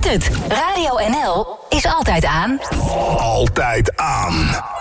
weet het. Radio NL is altijd aan. Altijd aan.